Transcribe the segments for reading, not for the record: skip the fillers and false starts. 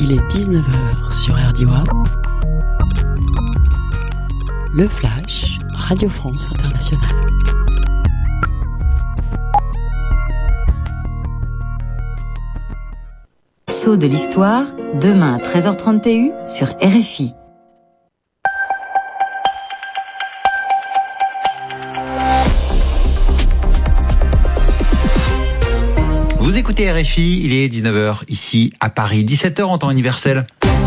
Il est 19h sur RDI. Le Flash, Radio France Internationale. Saut de l'histoire, demain à 13h30 TU sur RFI. Vous écoutez RFI, il est 19h ici à Paris, 17h en temps universel.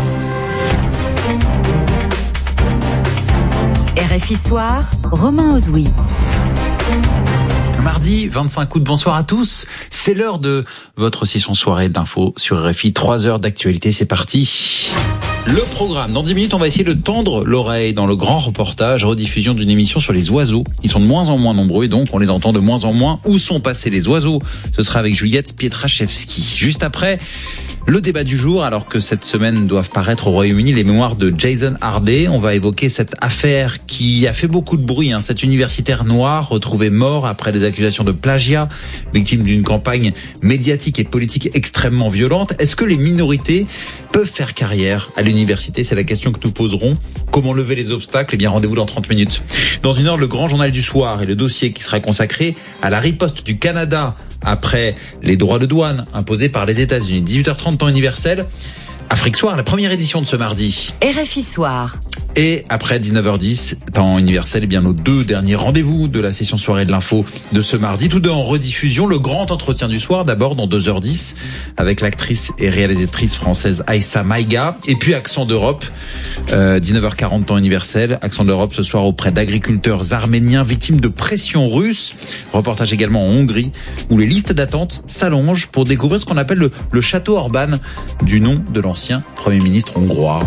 RFI Soir, Romain Ozoui. Mardi 25 août, bonsoir à tous. C'est l'heure de votre session soirée d'info sur RFI. 3 heures d'actualité, c'est parti. Le programme, dans 10 minutes, on va essayer de tendre l'oreille dans le grand reportage, rediffusion d'une émission sur les oiseaux. Ils sont de moins en moins nombreux et donc on les entend de moins en moins. Où sont passés les oiseaux ? Ce sera avec Juliette Pietraszewski. Juste après, le débat du jour, alors que cette semaine doivent paraître au Royaume-Uni les mémoires de Jason Harday. On va évoquer cette affaire qui a fait beaucoup de bruit. Cet universitaire noir retrouvé mort après des accusations de plagiat, victime d'une campagne médiatique et politique extrêmement violente. Est-ce que les minorités peuvent faire carrière à l'université ? C'est la question que nous poserons. Comment lever les obstacles ? Eh bien, rendez-vous dans 30 minutes. Dans une heure, le grand journal du soir et le dossier qui sera consacré à la riposte du Canada après les droits de douane imposés par les États-Unis. 18h30 temps universel. Afrique Soir, la première édition de ce mardi. RFI Soir. Et après 19h10, temps universel, eh bien nos deux derniers rendez-vous de la session soirée de l'info de ce mardi. Tous deux en rediffusion, le grand entretien du soir, d'abord dans 2h10, avec l'actrice et réalisatrice française Aïssa Maïga. Et puis Accent d'Europe, 19h40 temps universel. Accent d'Europe ce soir auprès d'agriculteurs arméniens victimes de pression russe. Reportage également en Hongrie, où les listes d'attente s'allongent pour découvrir ce qu'on appelle le château Orban, du nom de l'ancien Premier ministre hongrois.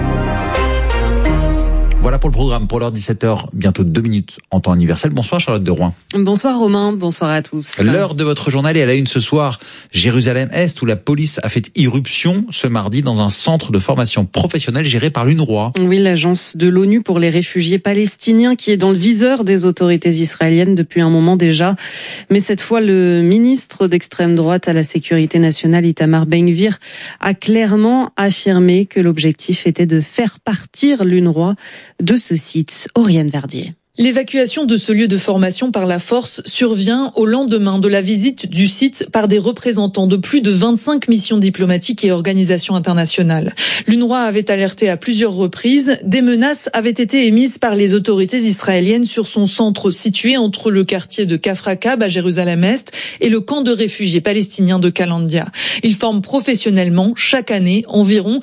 Voilà pour le programme, pour l'heure 17h, bientôt 2 minutes en temps universel. Bonsoir Charlotte de Rouen. Bonsoir Romain, bonsoir à tous. L'heure de votre journal est à la une ce soir, Jérusalem-Est, où la police a fait irruption ce mardi dans un centre de formation professionnelle géré par l'UNRWA. Oui, l'agence de l'ONU pour les réfugiés palestiniens qui est dans le viseur des autorités israéliennes depuis un moment déjà. Mais cette fois, le ministre d'extrême droite à la sécurité nationale, Itamar Ben-Gvir, a clairement affirmé que l'objectif était de faire partir l'UNRWA de ce site. Oriane Verdier. L'évacuation de ce lieu de formation par la force survient au lendemain de la visite du site par des représentants de plus de 25 missions diplomatiques et organisations internationales. L'UNRWA avait alerté à plusieurs reprises. Des menaces avaient été émises par les autorités israéliennes sur son centre situé entre le quartier de Kafr-Akab à Jérusalem-Est et le camp de réfugiés palestiniens de Kalandia. Il forme professionnellement chaque année environ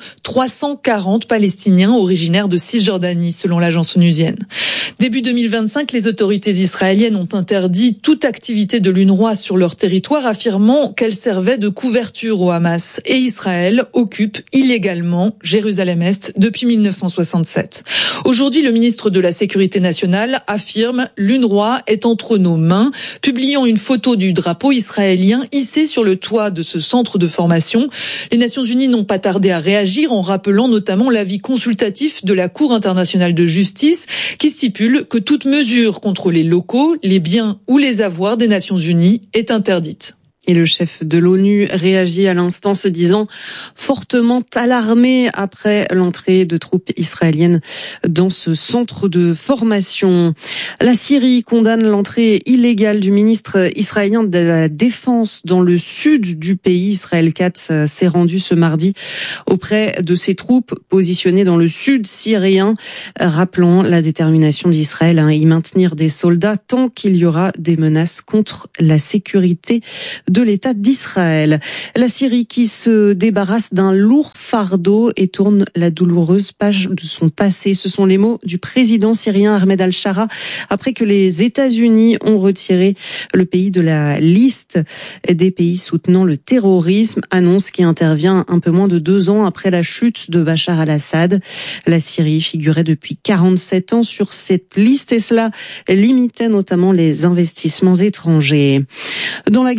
340 Palestiniens originaires de Cisjordanie, selon l'agence onusienne. Début 2025, les autorités israéliennes ont interdit toute activité de l'UNRWA sur leur territoire, affirmant qu'elle servait de couverture au Hamas. Et Israël occupe illégalement Jérusalem-Est depuis 1967. Aujourd'hui, le ministre de la Sécurité nationale affirme « l'UNRWA est entre nos mains », publiant une photo du drapeau israélien hissé sur le toit de ce centre de formation. Les Nations Unies n'ont pas tardé à réagir en rappelant notamment l'avis consultatif de la Cour internationale de justice qui stipule que toute mesure contre les locaux, les biens ou les avoirs des Nations Unies est interdite. Et le chef de l'ONU réagit à l'instant se disant fortement alarmé après l'entrée de troupes israéliennes dans ce centre de formation. La Syrie condamne l'entrée illégale du ministre israélien de la Défense dans le sud du pays. Israël Katz s'est rendu ce mardi auprès de ses troupes positionnées dans le sud syrien, rappelant la détermination d'Israël à y maintenir des soldats tant qu'il y aura des menaces contre la sécurité de l'État d'Israël. La Syrie qui se débarrasse d'un lourd fardeau et tourne la douloureuse page de son passé. Ce sont les mots du président syrien Ahmed al-Shara après que les États-Unis ont retiré le pays de la liste des pays soutenant le terrorisme, annonce qui intervient un peu moins de 2 ans après la chute de Bachar al-Assad. La Syrie figurait depuis 47 ans sur cette liste et cela limitait notamment les investissements étrangers. Dans la guerre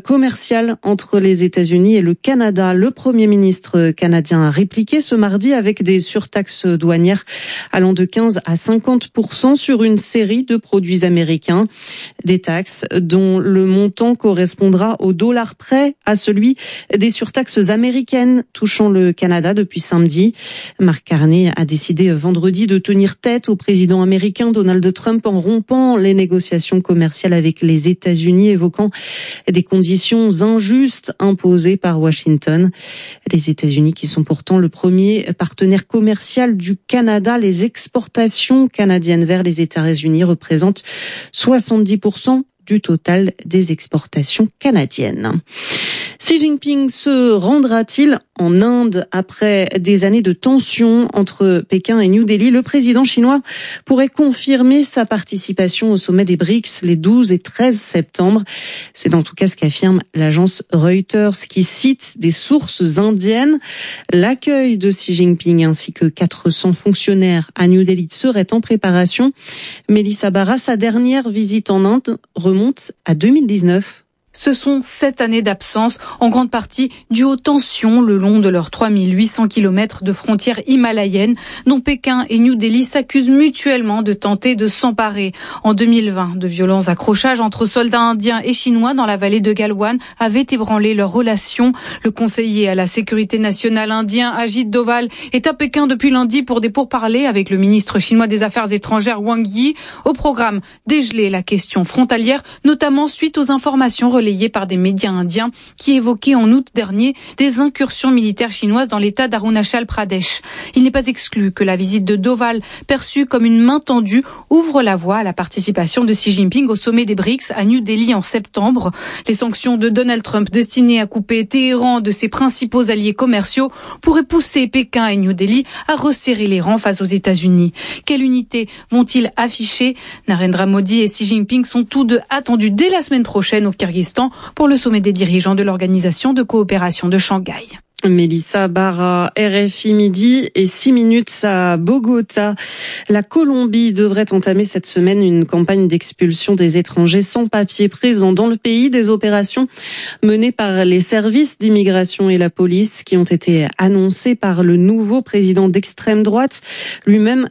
commerciale entre les États-Unis et le Canada. Le Premier ministre canadien a répliqué ce mardi avec des surtaxes douanières allant de 15 à 50% sur une série de produits américains. Des taxes dont le montant correspondra au dollar près à celui des surtaxes américaines touchant le Canada depuis samedi. Mark Carney a décidé vendredi de tenir tête au président américain Donald Trump en rompant les négociations commerciales avec les États-Unis, évoquant des conditions injustes imposées par Washington. Les États-Unis qui sont pourtant le premier partenaire commercial du Canada. Les exportations canadiennes vers les États-Unis représentent 70% du total des exportations canadiennes. Xi Jinping se rendra-t-il en Inde après des années de tensions entre Pékin et New Delhi? Le président chinois pourrait confirmer sa participation au sommet des BRICS les 12 et 13 septembre. C'est en tout cas ce qu'affirme l'agence Reuters qui cite des sources indiennes. L'accueil de Xi Jinping ainsi que 400 fonctionnaires à New Delhi serait en préparation. Mélissa Barra, sa dernière visite en Inde remonte à 2019. Ce sont 7 années d'absence, en grande partie dues aux tensions le long de leurs 3800 km de frontières himalayennes, dont Pékin et New Delhi s'accusent mutuellement de tenter de s'emparer. En 2020, de violents accrochages entre soldats indiens et chinois dans la vallée de Galwan avaient ébranlé leurs relations. Le conseiller à la sécurité nationale indien, Ajit Doval, est à Pékin depuis lundi pour des pourparlers avec le ministre chinois des Affaires étrangères Wang Yi. Au programme, dégeler la question frontalière, notamment suite aux informations relayées par des médias indiens qui évoquaient en août dernier des incursions militaires chinoises dans l'état d'Arunachal Pradesh. Il n'est pas exclu que la visite de Doval, perçue comme une main tendue, ouvre la voie à la participation de Xi Jinping au sommet des BRICS à New Delhi en septembre. Les sanctions de Donald Trump destinées à couper Téhéran de ses principaux alliés commerciaux pourraient pousser Pékin et New Delhi à resserrer les rangs face aux États-Unis. Quelle unité vont-ils afficher? Narendra Modi et Xi Jinping sont tous deux attendus dès la semaine prochaine au Kyrgyzstan pour le sommet des dirigeants de l'Organisation de coopération de Shanghai. Mélissa Barra, RFI midi et 6 minutes à Bogota. La Colombie devrait entamer cette semaine une campagne d'expulsion des étrangers sans papier présents dans le pays. Des opérations menées par les services d'immigration et la police qui ont été annoncées par le nouveau président d'extrême droite, lui-même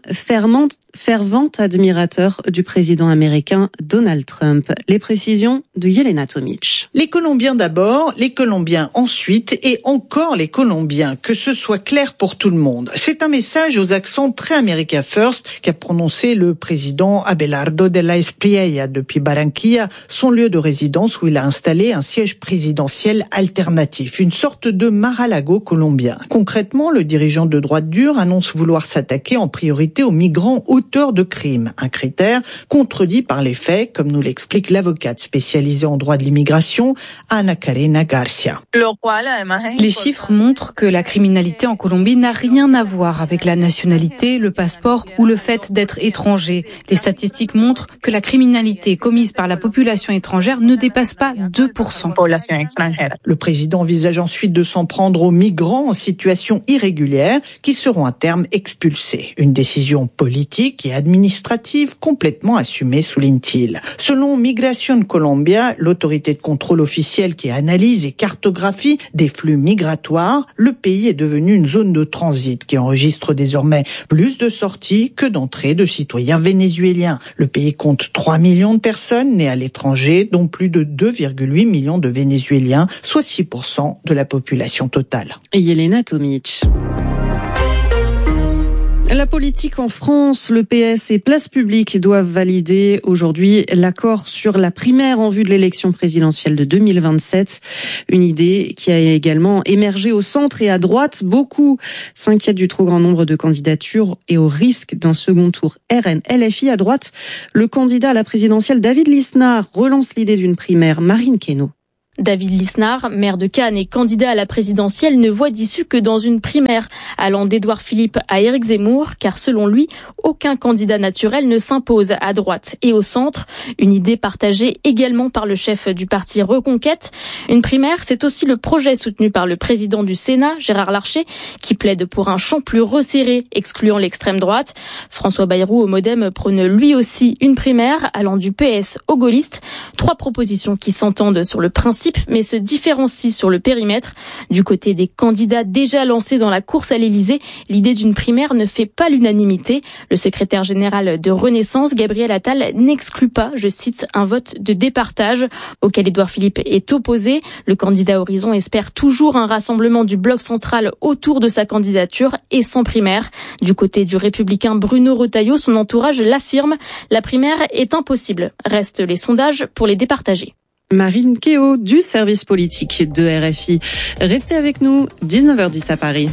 fervent admirateur du président américain Donald Trump. Les précisions de Yelena Tomic. Les Colombiens d'abord, les Colombiens ensuite et encore les Colombiens, que ce soit clair pour tout le monde. C'est un message aux accents très America First qu'a prononcé le président Abelardo de la Espriella depuis Barranquilla, son lieu de résidence où il a installé un siège présidentiel alternatif, une sorte de Mar-a-Lago colombien. Concrètement, le dirigeant de droite dure annonce vouloir s'attaquer en priorité aux migrants auteurs de crimes, un critère contredit par les faits, comme nous l'explique l'avocate spécialisée en droit de l'immigration, Ana Karina Garcia. Les chiffres montrent que la criminalité en Colombie n'a rien à voir avec la nationalité, le passeport ou le fait d'être étranger. Les statistiques montrent que la criminalité commise par la population étrangère ne dépasse pas 2%. Le président envisage ensuite de s'en prendre aux migrants en situation irrégulière qui seront à terme expulsés. Une décision politique et administrative complètement assumée, souligne-t-il. Selon Migración Colombia, l'autorité de contrôle officielle qui analyse et cartographie des flux migratoires, le pays est devenu une zone de transit qui enregistre désormais plus de sorties que d'entrées de citoyens vénézuéliens. Le pays compte 3 millions de personnes nées à l'étranger, dont plus de 2,8 millions de Vénézuéliens, soit 6% de la population totale. Yelena Tomic. La politique en France, le PS et Place Publique doivent valider aujourd'hui l'accord sur la primaire en vue de l'élection présidentielle de 2027. Une idée qui a également émergé au centre et à droite. Beaucoup s'inquiètent du trop grand nombre de candidatures et au risque d'un second tour RN-LFI. À droite, le candidat à la présidentielle David Lisnard relance l'idée d'une primaire. Marine Queneau. David Lisnard, maire de Cannes et candidat à la présidentielle, ne voit d'issue que dans une primaire, allant d'Édouard Philippe à Éric Zemmour, car selon lui, aucun candidat naturel ne s'impose à droite et au centre. Une idée partagée également par le chef du parti Reconquête. Une primaire, c'est aussi le projet soutenu par le président du Sénat, Gérard Larcher, qui plaide pour un champ plus resserré, excluant l'extrême droite. François Bayrou au Modem prône lui aussi une primaire, allant du PS aux gaullistes. 3 propositions qui s'entendent sur le principe, principe, mais se différencie sur le périmètre. Du côté des candidats déjà lancés dans la course à l'Élysée, l'idée d'une primaire ne fait pas l'unanimité. Le secrétaire général de Renaissance, Gabriel Attal, n'exclut pas, je cite, un vote de départage auquel Édouard Philippe est opposé. Le candidat Horizon espère toujours un rassemblement du bloc central autour de sa candidature et sans primaire. Du côté du républicain Bruno Retailleau, son entourage l'affirme, la primaire est impossible. Restent les sondages pour les départager. Marine Kéo du service politique de RFI. Restez avec nous, 19h10 à Paris.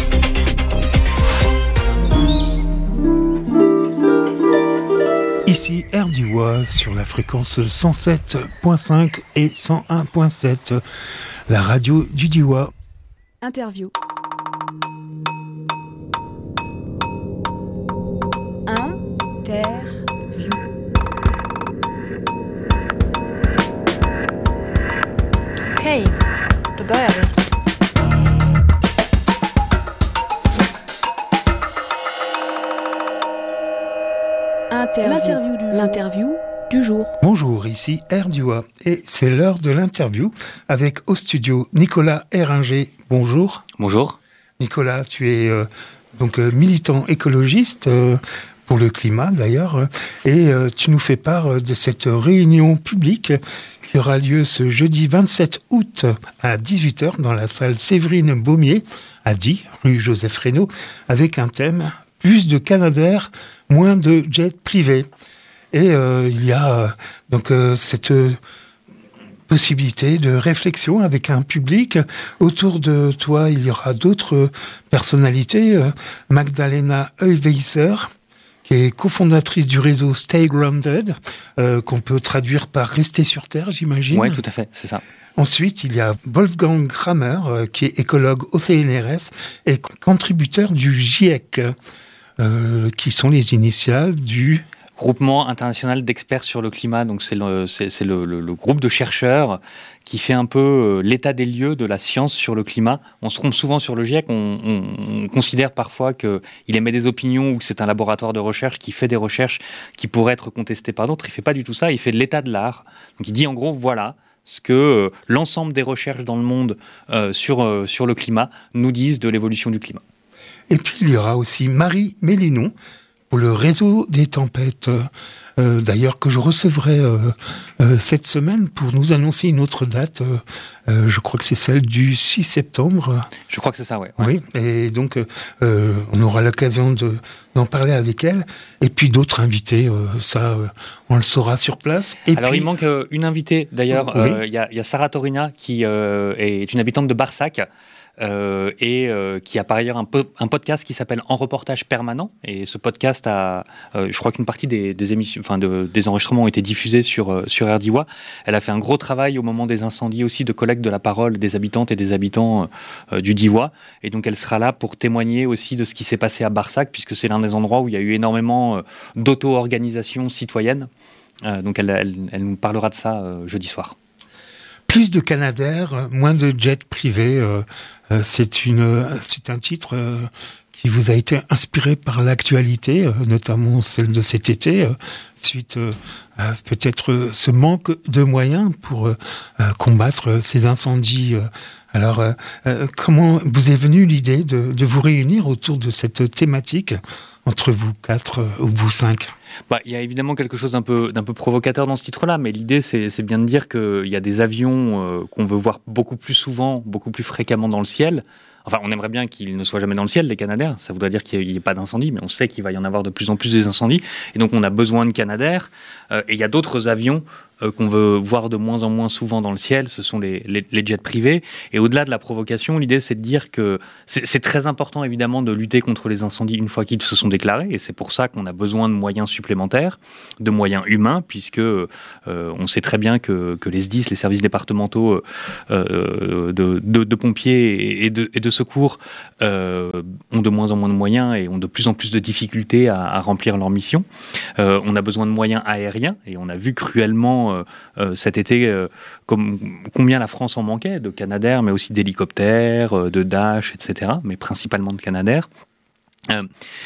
Ici Air d'Ivoire sur la fréquence 107.5 et 101.7, la radio du Diois. Interview. Interview. Okay, dabei. L'interview du jour. Bonjour, ici Air d'Ivoire et c'est l'heure de l'interview avec au studio Nicolas Héringer. Bonjour. Bonjour. Nicolas, tu es militant écologiste pour le climat d'ailleurs et tu nous fais part de cette réunion publique qui aura lieu ce jeudi 27 août à 18h dans la salle Séverine Baumier à Die, rue Joseph Reynaud, avec un thème « Plus de Canadair, moins de jets privés ». Et il y a cette possibilité de réflexion avec un public. Autour de toi, il y aura d'autres personnalités. Magdalena Heuweisser, qui est cofondatrice du réseau Stay Grounded, qu'on peut traduire par « Rester sur Terre », j'imagine. Oui, tout à fait, c'est ça. Ensuite, il y a Wolfgang Kramer, qui est écologue au CNRS et contributeur du GIEC, qui sont les initiales du... Groupement international d'experts sur le climat. Donc c'est le groupe de chercheurs qui fait un peu l'état des lieux de la science sur le climat. On se trompe souvent sur le GIEC, on considère parfois qu'il émet des opinions ou que c'est un laboratoire de recherche qui fait des recherches qui pourraient être contestées par d'autres. Il fait pas du tout ça, il fait de l'état de l'art. Donc il dit en gros, voilà ce que l'ensemble des recherches dans le monde sur le climat nous disent de l'évolution du climat. Et puis il y aura aussi Marie Mélinon, pour le réseau des tempêtes, d'ailleurs que je recevrai cette semaine pour nous annoncer une autre date. Je crois que c'est celle du 6 septembre. Je crois que c'est ça, ouais. Oui, et donc on aura l'occasion d'en parler avec elle. Et puis d'autres invités, on le saura sur place. Et alors puis... il manque une invitée, d'ailleurs. Il y a Sarah Torina qui est une habitante de Barsac. Qui a par ailleurs un podcast qui s'appelle En reportage permanent, et ce podcast a, je crois qu'une partie des émissions, des enregistrements ont été diffusés sur Air d'Ivoire. Elle a fait un gros travail au moment des incendies aussi de collecte de la parole des habitantes et des habitants du Diois, et donc elle sera là pour témoigner aussi de ce qui s'est passé à Barsac, puisque c'est l'un des endroits où il y a eu énormément d'auto-organisation citoyenne. Donc elle nous parlera de ça jeudi soir. Plus de Canadair, moins de jets privés. C'est un titre qui vous a été inspiré par l'actualité, notamment celle de cet été, suite à peut-être ce manque de moyens pour combattre ces incendies. Alors, comment vous est venue l'idée de vous réunir autour de cette thématique entre vous quatre ou vous cinq ? Il y a évidemment quelque chose d'un peu provocateur dans ce titre-là, mais l'idée, c'est bien de dire qu'il y a des avions qu'on veut voir beaucoup plus souvent, beaucoup plus fréquemment dans le ciel. Enfin, on aimerait bien qu'ils ne soient jamais dans le ciel, les Canadair. Ça voudrait dire qu'il n'y ait pas d'incendie, mais on sait qu'il va y en avoir de plus en plus des incendies. Et donc, on a besoin de Canadair. Et il y a d'autres avions qu'on veut voir de moins en moins souvent dans le ciel. Ce sont les jets privés. Et au-delà de la provocation, l'idée, c'est de dire que c'est très important, évidemment, de lutter contre les incendies une fois qu'ils se sont déclarés. Et c'est pour ça qu'on a besoin de moyens supplémentaires, de moyens humains, puisque on sait très bien que les SDIS, les services départementaux de pompiers et de secours, ont de moins en moins de moyens et ont de plus en plus de difficultés à remplir leur mission. On a besoin de moyens aériens, et on a vu cruellement cet été combien la France en manquait, de Canadair, mais aussi d'hélicoptères, de Dash, etc., mais principalement de Canadair.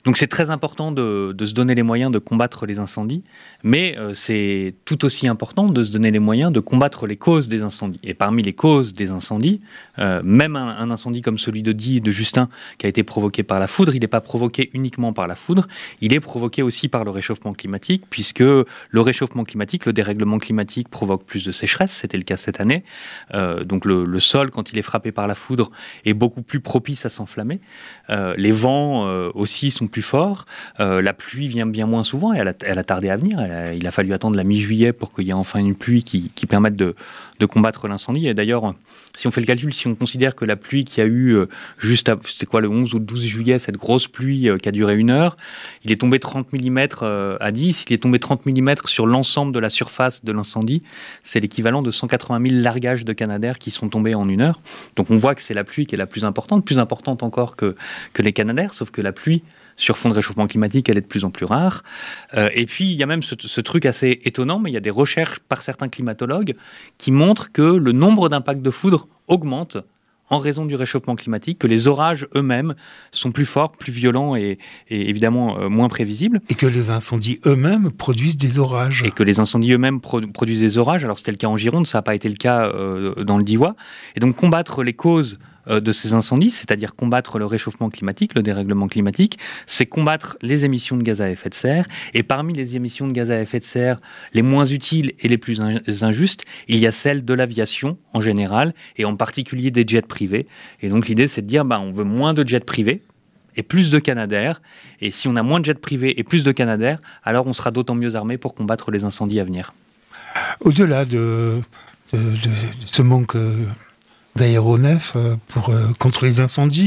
Donc c'est très important de se donner les moyens de combattre les incendies, mais c'est tout aussi important de se donner les moyens de combattre les causes des incendies. Et parmi les causes des incendies, même un incendie comme celui de Die, de Justin, qui a été provoqué par la foudre, il n'est pas provoqué uniquement par la foudre, il est provoqué aussi par le réchauffement climatique, puisque le réchauffement climatique, le dérèglement climatique provoque plus de sécheresse, c'était le cas cette année. Donc le sol, quand il est frappé par la foudre, est beaucoup plus propice à s'enflammer. Les vents aussi sont plus forts. La pluie vient bien moins souvent et elle a tardé à venir. Il a fallu attendre la mi-juillet pour qu'il y ait enfin une pluie qui permette de combattre l'incendie. Et d'ailleurs, si on fait le calcul, si on considère que la pluie qu'il y a eu le 11 ou le 12 juillet, cette grosse pluie qui a duré 1 heure, il est tombé 30 mm à 10. Il est tombé 30 mm sur l'ensemble de la surface de l'incendie. C'est l'équivalent de 180 000 largages de Canadair qui sont tombés en 1 heure. Donc on voit que c'est la pluie qui est la plus importante encore que les Canadair, sauf que la pluie sur fond de réchauffement climatique, elle est de plus en plus rare. Et puis, il y a même ce truc assez étonnant, mais il y a des recherches par certains climatologues qui montrent que le nombre d'impacts de foudre augmente en raison du réchauffement climatique, que les orages eux-mêmes sont plus forts, plus violents et évidemment moins prévisibles. Et que les incendies eux-mêmes produisent des orages. Produisent des orages. Alors, c'était le cas en Gironde, ça n'a pas été le cas dans le Diois. Et donc, combattre les causes de ces incendies, c'est-à-dire combattre le réchauffement climatique, le dérèglement climatique, c'est combattre les émissions de gaz à effet de serre. Et parmi les émissions de gaz à effet de serre les moins utiles et les plus injustes, il y a celles de l'aviation en général, et en particulier des jets privés. Et donc l'idée, c'est de dire, on veut moins de jets privés et plus de Canadair. Et si on a moins de jets privés et plus de Canadair, alors on sera d'autant mieux armé pour combattre les incendies à venir. Au-delà de ce manque d'aéronefs contre les incendies,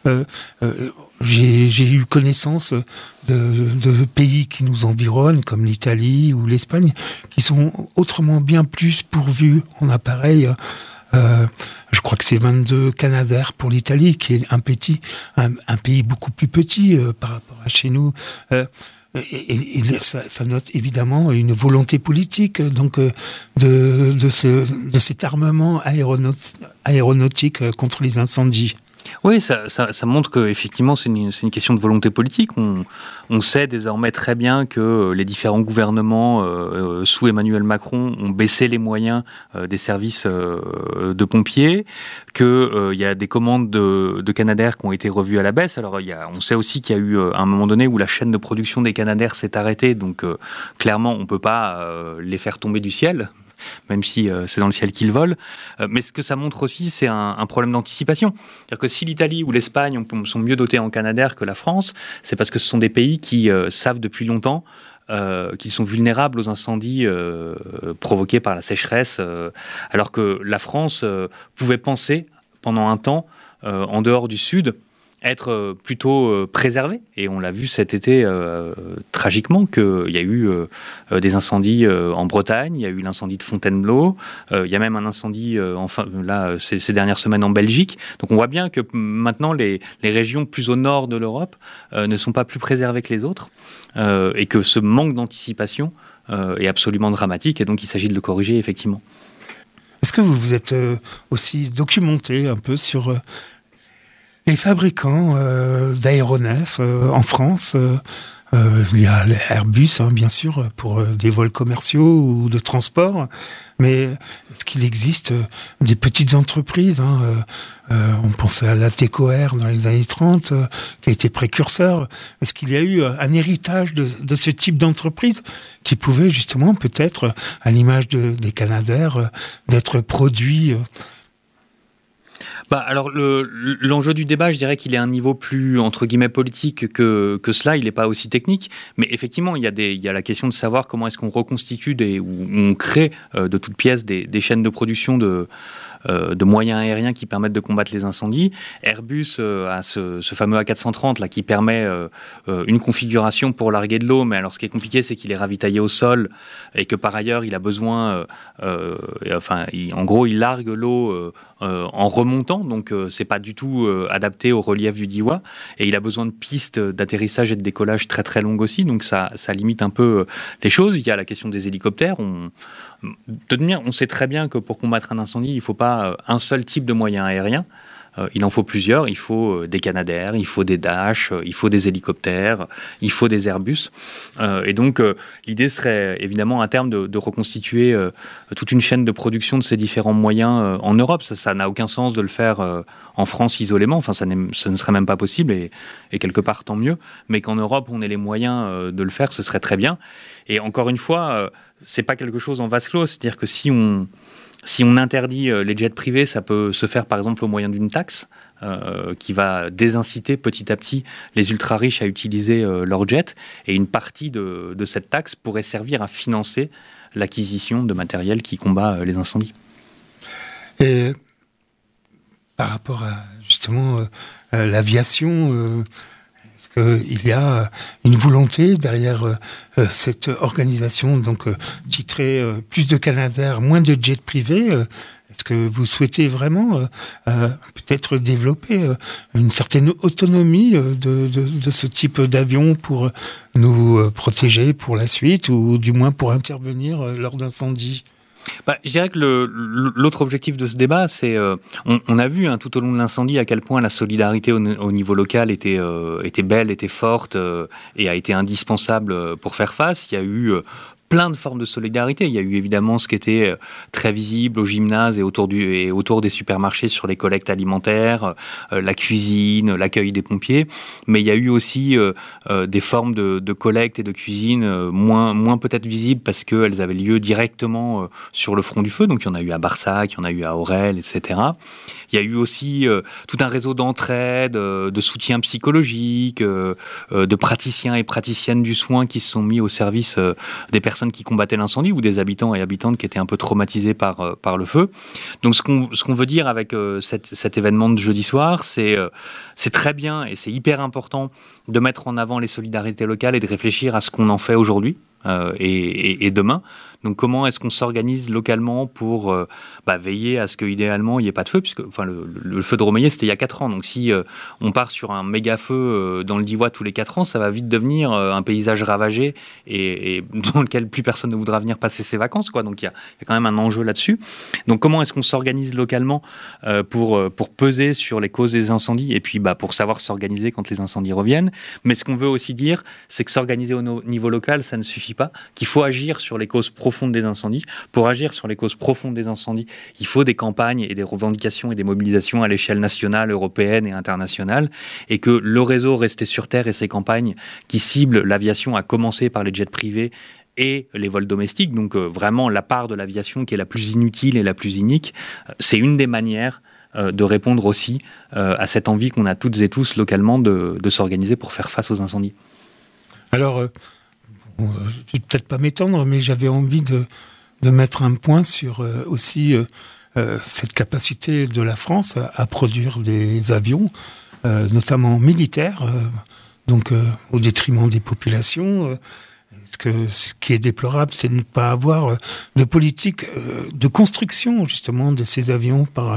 j'ai eu connaissance de pays qui nous environnent, comme l'Italie ou l'Espagne, qui sont autrement bien plus pourvus en appareils. Je crois que c'est 22 Canadair pour l'Italie, qui est un pays beaucoup plus petit par rapport à chez nous. Et ça note évidemment une volonté politique donc de cet armement aéronautique contre les incendies. Oui, ça montre que effectivement c'est une question de volonté politique. On sait désormais très bien que les différents gouvernements sous Emmanuel Macron ont baissé les moyens des services de pompiers, que il y a des commandes de Canadair qui ont été revues à la baisse. Alors on sait aussi qu'il y a eu un moment donné où la chaîne de production des Canadair s'est arrêtée, donc clairement on peut pas les faire tomber du ciel, même si c'est dans le ciel qu'ils volent. Mais ce que ça montre aussi, c'est un problème d'anticipation. C'est-à-dire que si l'Italie ou l'Espagne sont mieux dotés en Canadair que la France, c'est parce que ce sont des pays qui savent depuis longtemps qu'ils sont vulnérables aux incendies provoqués par la sécheresse, alors que la France pouvait penser, pendant un temps, en dehors du Sud, être plutôt préservé. Et on l'a vu cet été tragiquement qu'il y a eu des incendies en Bretagne, il y a eu l'incendie de Fontainebleau, il y a même un incendie ces dernières semaines en Belgique. Donc on voit bien que maintenant les régions plus au nord de l'Europe ne sont pas plus préservées que les autres et que ce manque d'anticipation est absolument dramatique et donc il s'agit de le corriger effectivement. Est-ce que vous vous êtes aussi documenté un peu sur les fabricants d'aéronefs en France? Il y a Airbus, bien sûr, pour des vols commerciaux ou de transport. Mais est-ce qu'il existe des petites entreprises on pense à la Tecoair dans les années 30, qui a été précurseur. Est-ce qu'il y a eu un héritage de ce type d'entreprise qui pouvait justement, peut-être, à l'image des Canadair, d'être produit alors l'enjeu du débat, je dirais qu'il est à un niveau plus entre guillemets politique que cela. Il n'est pas aussi technique, mais effectivement il y a la question de savoir comment est-ce qu'on reconstitue ou on crée de toutes pièces des chaînes de production de moyens aériens qui permettent de combattre les incendies. Airbus a ce fameux A430 là qui permet une configuration pour larguer de l'eau, mais alors ce qui est compliqué, c'est qu'il est ravitaillé au sol et que par ailleurs il a besoin, en gros il largue l'eau en remontant, donc c'est pas du tout adapté au relief du Diois, et il a besoin de pistes d'atterrissage et de décollage très très longues aussi, donc ça limite un peu les choses. Il y a la question des hélicoptères. On sait très bien que pour combattre un incendie, il ne faut pas un seul type de moyen aérien. il en faut plusieurs. Il faut des Canadair, il faut des Dash, il faut des hélicoptères, il faut des Airbus. Et donc, l'idée serait évidemment à terme de reconstituer toute une chaîne de production de ces différents moyens en Europe. Ça n'a aucun sens de le faire en France isolément. Enfin, ça ne serait même pas possible et quelque part tant mieux. Mais qu'en Europe, on ait les moyens de le faire, ce serait très bien. Et encore une fois, c'est pas quelque chose en vase clos. C'est-à-dire que si on interdit les jets privés, ça peut se faire par exemple au moyen d'une taxe qui va désinciter petit à petit les ultra-riches à utiliser leurs jets. Et une partie de cette taxe pourrait servir à financer l'acquisition de matériel qui combat les incendies. Et par rapport à justement l'aviation, est-ce qu'il y a une volonté derrière cette organisation, donc titrée plus de Canadair, moins de jets privés? Est-ce que vous souhaitez vraiment peut-être développer une certaine autonomie de ce type d'avion pour nous protéger pour la suite, ou du moins pour intervenir lors d'incendies? Je dirais que l'autre objectif de ce débat, c'est on a vu tout au long de l'incendie à quel point la solidarité au niveau local était belle, était forte et a été indispensable pour faire face. Il y a eu plein de formes de solidarité. Il y a eu évidemment ce qui était très visible au gymnase et autour des supermarchés sur les collectes alimentaires, la cuisine, l'accueil des pompiers. Mais il y a eu aussi des formes de collecte et de cuisine moins peut-être visibles parce qu'elles avaient lieu directement sur le front du feu. Donc il y en a eu à Barsac, il y en a eu à Aurel, etc. Il y a eu aussi tout un réseau d'entraide, de soutien psychologique, de praticiens et praticiennes du soin qui se sont mis au service des personnes qui combattaient l'incendie ou des habitants et habitantes qui étaient un peu traumatisés par le feu. Donc ce qu'on veut dire avec cet événement de jeudi soir, c'est très bien et c'est hyper important de mettre en avant les solidarités locales et de réfléchir à ce qu'on en fait aujourd'hui et demain. Donc comment est-ce qu'on s'organise localement pour veiller à ce qu'idéalement il n'y ait pas de feu, puisque le feu de Romeillet c'était il y a 4 ans, donc si on part sur un méga feu dans le Diois tous les 4 ans, ça va vite devenir un paysage ravagé et dans lequel plus personne ne voudra venir passer ses vacances, quoi. Donc il y a quand même un enjeu là-dessus. Donc comment est-ce qu'on s'organise localement pour peser sur les causes des incendies et puis pour savoir s'organiser quand les incendies reviennent. Mais ce qu'on veut aussi dire, c'est que s'organiser au niveau local, ça ne suffit pas, qu'il faut agir sur les causes profondes des incendies. Pour agir sur les causes profondes des incendies, il faut des campagnes et des revendications et des mobilisations à l'échelle nationale, européenne et internationale, et que le réseau Rester sur Terre et ses campagnes qui ciblent l'aviation, à commencer par les jets privés et les vols domestiques, donc vraiment la part de l'aviation qui est la plus inutile et la plus inique, c'est une des manières de répondre aussi à cette envie qu'on a toutes et tous localement de s'organiser pour faire face aux incendies. Alors, je ne vais peut-être pas m'étendre, mais j'avais envie de mettre un point sur aussi cette capacité de la France à produire des avions, notamment militaires, donc au détriment des populations. Ce qui est déplorable, c'est de ne pas avoir de politique de construction, justement, de ces avions par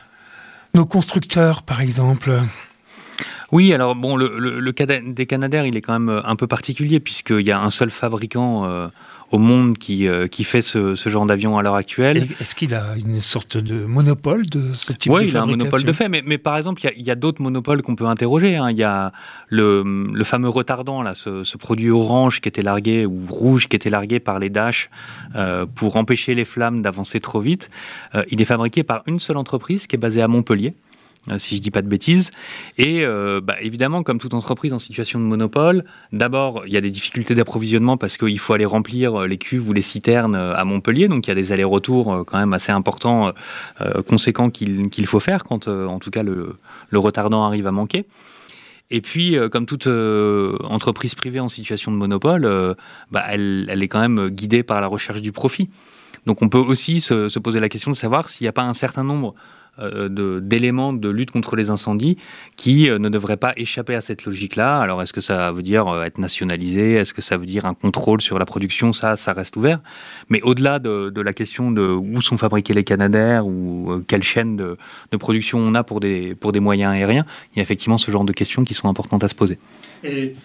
nos constructeurs, par exemple. Oui, alors bon, le cas des Canadair, il est quand même un peu particulier puisqu'il y a un seul fabricant au monde qui fait ce genre d'avion à l'heure actuelle. Est-ce qu'il a une sorte de monopole de ce type de fabrication ? Oui, il a un monopole de fait, mais par exemple, il y a d'autres monopoles qu'on peut interroger. Il y a le fameux retardant, là, ce produit orange qui était largué, ou rouge qui était largué par les Dash pour empêcher les flammes d'avancer trop vite. Il est fabriqué par une seule entreprise qui est basée à Montpellier, si je dis pas de bêtises. Et évidemment, comme toute entreprise en situation de monopole, d'abord, il y a des difficultés d'approvisionnement parce qu'il faut aller remplir les cuves ou les citernes à Montpellier. Donc, il y a des allers-retours quand même assez importants, conséquents qu'il faut faire quand, en tout cas, le retardant arrive à manquer. Et puis, comme toute entreprise privée en situation de monopole, elle est quand même guidée par la recherche du profit. Donc, on peut aussi se poser la question de savoir s'il n'y a pas un certain nombre d'éléments de lutte contre les incendies qui ne devraient pas échapper à cette logique-là. Alors, est-ce que ça veut dire être nationalisé ? Est-ce que ça veut dire un contrôle sur la production ? Ça reste ouvert. Mais au-delà de la question de où sont fabriqués les Canadair ou quelle chaîne de production on a pour des moyens aériens, il y a effectivement ce genre de questions qui sont importantes à se poser. Et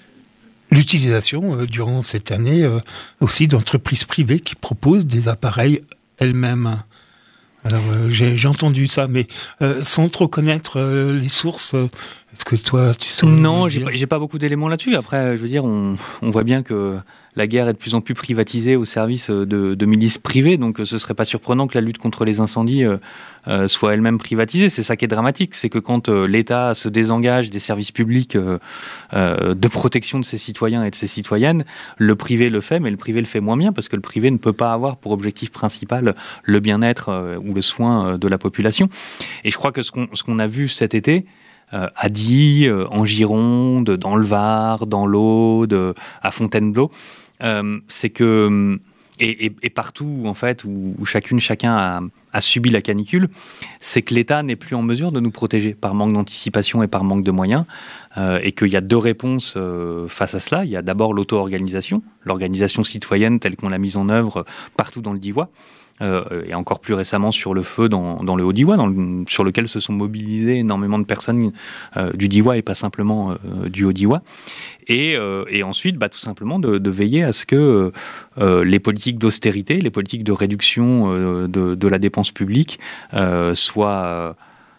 l'utilisation, durant cette année, aussi d'entreprises privées qui proposent des appareils elles-mêmes. Alors j'ai entendu ça, mais sans trop connaître les sources, est-ce que toi tu saurais? Non, j'ai pas beaucoup d'éléments là-dessus. Après, je veux dire, on voit bien que la guerre est de plus en plus privatisée au service de milices privées, donc ce serait pas surprenant que la lutte contre les incendies soit elle-même privatisée. C'est ça qui est dramatique, c'est que quand l'État se désengage des services publics de protection de ses citoyens et de ses citoyennes, le privé le fait, mais le privé le fait moins bien, parce que le privé ne peut pas avoir pour objectif principal le bien-être ou le soin de la population. Et je crois que ce qu'on a vu cet été, à Die, en Gironde, dans le Var, dans l'Aude, à Fontainebleau, c'est que et partout en fait où chacun a subi la canicule, c'est que l'État n'est plus en mesure de nous protéger par manque d'anticipation et par manque de moyens, et qu'il y a deux réponses face à cela. Il y a d'abord l'auto-organisation, l'organisation citoyenne telle qu'on l'a mise en œuvre partout dans le Diois. Et encore plus récemment sur le feu dans le Haut-Diois, sur lequel se sont mobilisées énormément de personnes du Diois et pas simplement du Haut-Diois. Et ensuite, tout simplement de veiller à ce que les politiques d'austérité, les politiques de réduction de la dépense publique soient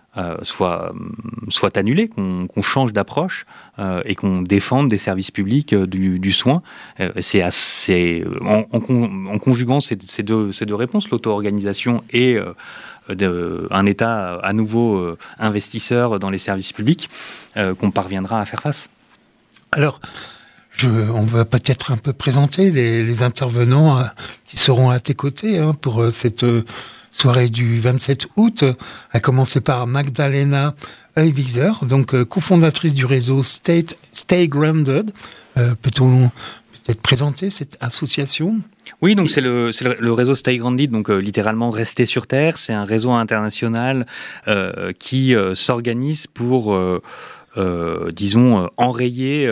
annulées, qu'on change d'approche et qu'on défende des services publics du soin. C'est assez en conjuguant ces deux réponses, l'auto-organisation et un État à nouveau investisseur dans les services publics, qu'on parviendra à faire face. Alors, on va peut-être un peu présenter les intervenants qui seront à tes côtés pour cette soirée du 27 août, à commencer par Magdalena Heuwigser, donc cofondatrice du réseau Stay Grounded. Peut-on peut-être présenter cette association ? Oui, donc c'est le réseau Stay Grounded, donc littéralement rester sur terre. C'est un réseau international qui s'organise pour enrayer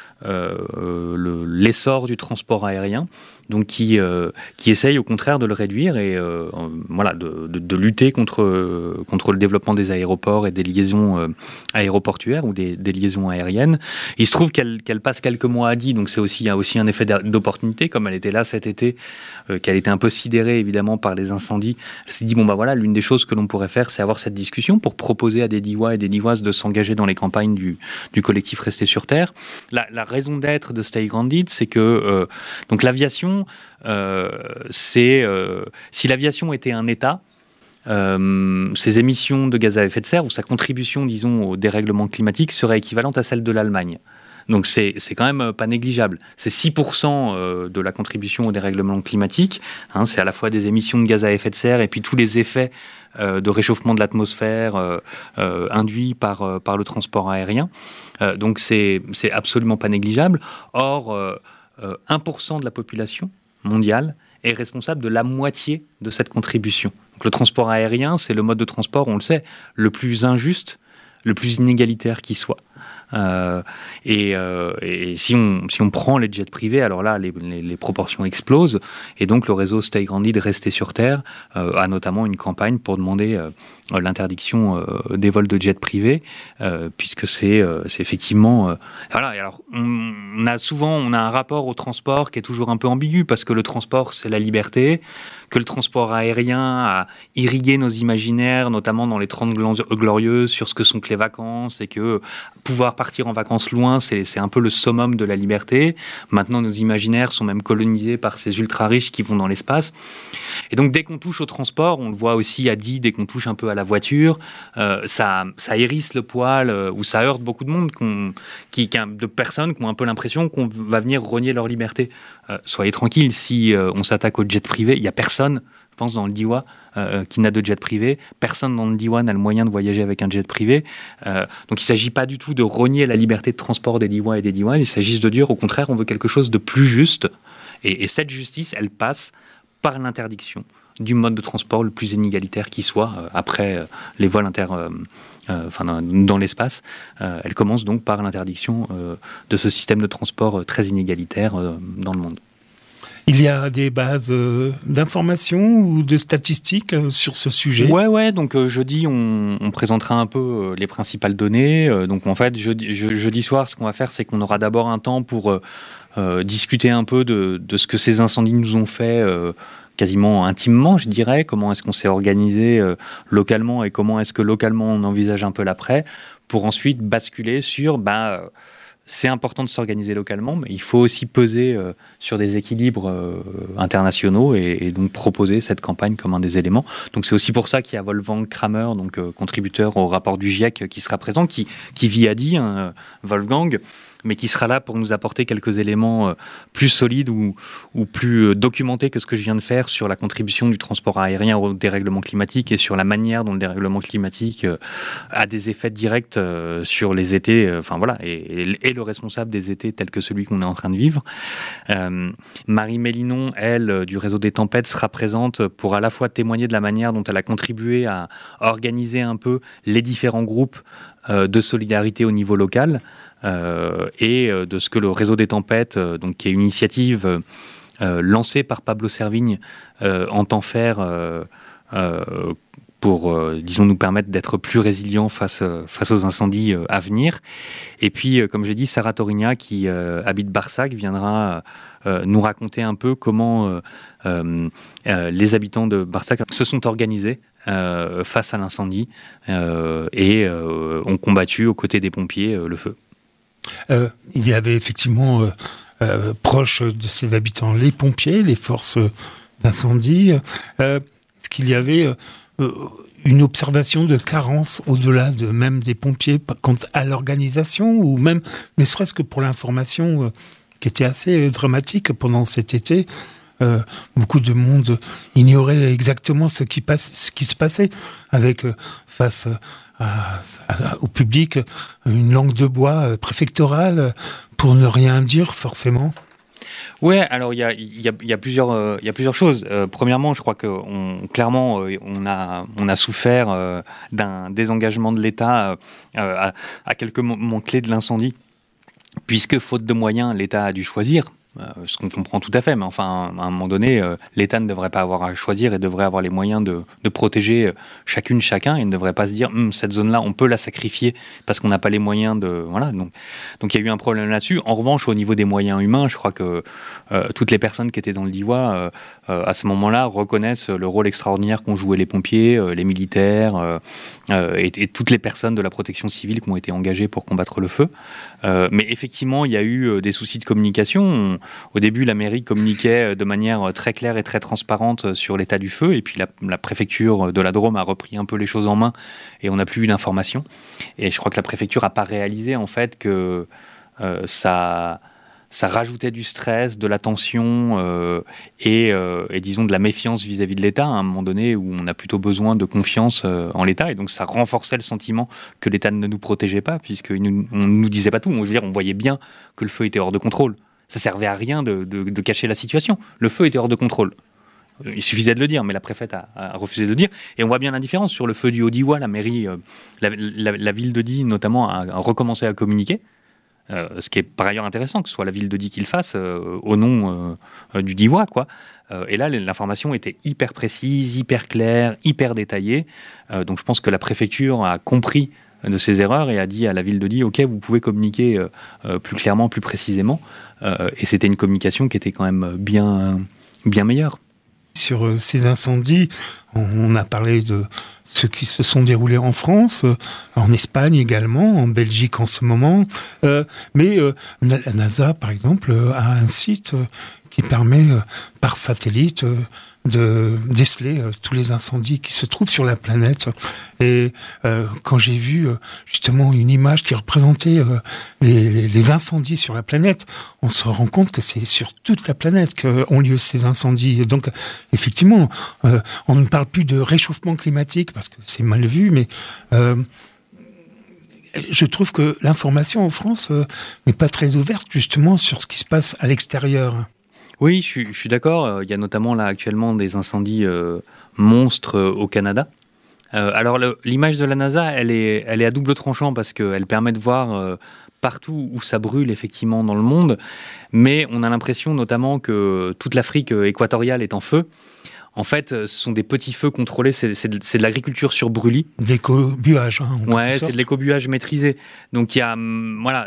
l'essor du transport aérien, donc qui essaye au contraire de le réduire et de lutter contre le développement des aéroports et des liaisons aéroportuaires ou des liaisons aériennes. Il se trouve qu'elle passe quelques mois à Die, donc il y a aussi un effet d'opportunité, comme elle était là cet été, qu'elle était un peu sidérée évidemment par les incendies. Elle s'est dit l'une des choses que l'on pourrait faire, c'est avoir cette discussion pour proposer à des Diois et des Dioises de s'engager dans les campagnes du collectif Rester sur Terre. La raison d'être de Stay Grounded, c'est que donc l'aviation, si l'aviation était un État, ses émissions de gaz à effet de serre ou sa contribution, disons, au dérèglement climatique serait équivalente à celle de l'Allemagne. Donc c'est quand même pas négligeable. C'est 6% de la contribution au dérèglement climatique. C'est à la fois des émissions de gaz à effet de serre et puis tous les effets de réchauffement de l'atmosphère induits par le transport aérien. Donc c'est absolument pas négligeable. Or, 1% de la population mondiale est responsable de la moitié de cette contribution. Donc le transport aérien, c'est le mode de transport, on le sait, le plus injuste, le plus inégalitaire qui soit. Et si on prend les jets privés, alors là les proportions explosent, et donc le réseau Stay Grounded Rester sur Terre a notamment une campagne pour demander l'interdiction des vols de jets privés, puisque c'est effectivement voilà. Et alors on a un rapport au transport qui est toujours un peu ambigu, parce que le transport c'est la liberté, que le transport aérien a irrigué nos imaginaires, notamment dans les 30 glorieuses, sur ce que sont que les vacances, et que pouvoir partir en vacances loin, c'est un peu le summum de la liberté. Maintenant, nos imaginaires sont même colonisés par ces ultra-riches qui vont dans l'espace. Et donc, dès qu'on touche au transport, on le voit aussi à Die, dès qu'on touche un peu à la voiture, ça hérisse le poil, ou ça heurte beaucoup de monde, de personnes qui ont un peu l'impression qu'on va venir rogner leur liberté. Soyez tranquilles, si on s'attaque au jet privé, il n'y a personne, je pense, dans le Diois qui n'a de jet privé. Personne dans le Diois n'a le moyen de voyager avec un jet privé. Donc il ne s'agit pas du tout de rogner la liberté de transport des Diois et des Dioises. Il s'agit de dire, au contraire, on veut quelque chose de plus juste. Et cette justice, elle passe par l'interdiction du mode de transport le plus inégalitaire qui soit, après les vols dans l'espace. Elle commence donc par l'interdiction de ce système de transport très inégalitaire dans le monde. Il y a des bases d'informations ou de statistiques sur ce sujet ? Ouais. Donc jeudi, on présentera un peu les principales données. Donc en fait, jeudi soir, ce qu'on va faire, c'est qu'on aura d'abord un temps pour discuter un peu de ce que ces incendies nous ont fait quasiment intimement, je dirais, comment est-ce qu'on s'est organisé localement et comment est-ce que localement on envisage un peu l'après, pour ensuite basculer sur c'est important de s'organiser localement, mais il faut aussi peser sur des équilibres internationaux et donc proposer cette campagne comme un des éléments. Donc c'est aussi pour ça qu'il y a Wolfgang Kramer, donc contributeur au rapport du GIEC, qui sera présent, qui vit à Die, Wolfgang, mais qui sera là pour nous apporter quelques éléments plus solides ou plus documentés que ce que je viens de faire sur la contribution du transport aérien au dérèglement climatique et sur la manière dont le dérèglement climatique a des effets directs sur les étés, et le responsable des étés tels que celui qu'on est en train de vivre. Marie Mélinon, elle, du réseau des tempêtes, sera présente pour à la fois témoigner de la manière dont elle a contribué à organiser un peu les différents groupes de solidarité au niveau local, et de ce que le réseau des tempêtes, donc qui est une initiative lancée par Pablo Servigne, entend faire pour, nous permettre d'être plus résilients face aux incendies à venir. Et puis, comme j'ai dit, Sarah Torigna, qui habite Barsac, viendra nous raconter un peu comment les habitants de Barsac se sont organisés face à l'incendie et ont combattu aux côtés des pompiers le feu. Il y avait effectivement proche de ces habitants les pompiers, les forces d'incendie. Est-ce qu'il y avait une observation de carence au-delà même des pompiers quant à l'organisation, ou même ne serait-ce que pour l'information qui était assez dramatique pendant cet été? Beaucoup de monde ignorait exactement ce qui se passait avec face au public une langue de bois préfectorale pour ne rien dire forcément. Ouais, alors il y a plusieurs choses. Premièrement, je crois que clairement on a souffert d'un désengagement de l'État à quelques moments clés de l'incendie, puisque faute de moyens, l'État a dû choisir. Ce qu'on comprend tout à fait, mais enfin, à un moment donné, l'État ne devrait pas avoir à choisir et devrait avoir les moyens de protéger chacun, et ne devrait pas se dire cette zone-là, on peut la sacrifier parce qu'on n'a pas les moyens de... Voilà, donc il y a eu un problème là-dessus. En revanche, au niveau des moyens humains, je crois que toutes les personnes qui étaient dans le Diois, à ce moment-là, reconnaissent le rôle extraordinaire qu'ont joué les pompiers, les militaires et toutes les personnes de la protection civile qui ont été engagées pour combattre le feu. Mais effectivement, il y a eu des soucis de communication. Au début, la mairie communiquait de manière très claire et très transparente sur l'état du feu, et puis la préfecture de la Drôme a repris un peu les choses en main, et on n'a plus eu d'informations. Et je crois que la préfecture n'a pas réalisé en fait que ça rajoutait du stress, de la tension et disons de la méfiance vis-à-vis de l'État, à un moment donné où on a plutôt besoin de confiance en l'État, et donc ça renforçait le sentiment que l'État ne nous protégeait pas, puisqu'on ne nous disait pas tout. On voyait bien que le feu était hors de contrôle. Ça servait à rien de cacher la situation. Le feu était hors de contrôle. Il suffisait de le dire, mais la préfète a refusé de le dire. Et on voit bien l'indifférence sur le feu du Haut-Diois. La mairie, la ville de Die notamment, a recommencé à communiquer. Ce qui est par ailleurs intéressant, que ce soit la ville de Die qui le fasse au nom du Diois, quoi. Et là, l'information était hyper précise, hyper claire, hyper détaillée. Donc je pense que la préfecture a compris de ses erreurs et a dit à la ville de Die, ok, vous pouvez communiquer plus clairement, plus précisément. Et c'était une communication qui était quand même bien meilleure. Sur ces incendies, on a parlé de ceux qui se sont déroulés en France, en Espagne également, en Belgique en ce moment. Mais la NASA, par exemple, a un site qui permet, par satellite, de déceler tous les incendies qui se trouvent sur la planète. Et quand j'ai vu justement une image qui représentait les incendies sur la planète, on se rend compte que c'est sur toute la planète qu'ont lieu ces incendies. Et donc, effectivement, on ne parle plus de réchauffement climatique parce que c'est mal vu, mais je trouve que l'information en France n'est pas très ouverte justement sur ce qui se passe à l'extérieur. Oui, je suis d'accord. Il y a notamment là actuellement des incendies monstres au Canada. Alors l'image de la NASA, elle est à double tranchant parce qu'elle permet de voir partout où ça brûle effectivement dans le monde, mais on a l'impression notamment que toute l'Afrique équatoriale est en feu. En fait, ce sont des petits feux contrôlés, c'est de l'agriculture sur brûlis. De l'écobuage. Ouais, c'est de l'écobuage maîtrisé. Donc il y a, voilà,